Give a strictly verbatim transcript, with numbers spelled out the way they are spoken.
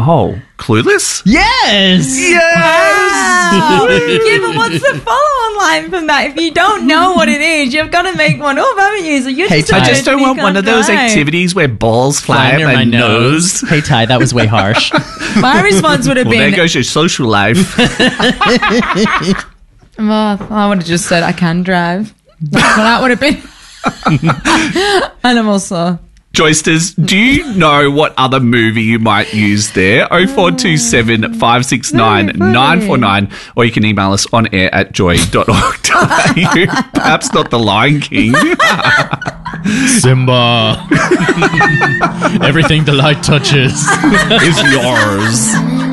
Oh, Clueless? Yes! Yes! Wow. Yeah, but what's the follow-on line from that? If you don't know what it is, you've got to make one up, haven't you? So you're Hey, just Ty. I just don't you want one can't of those drive. activities where balls fly Fly out near my my nose. Hey, Ty, that was way harsh. My response would have Well, been, there goes your social life. well, I would have just said, I can drive. That's what that would have been. And I'm also... Joysters, do you know what other movie you might use there? oh four two seven, five six nine, nine four nine, or you can email us on air at joy dot org dot a u. Perhaps not The Lion King. Simba. Everything the light touches is yours.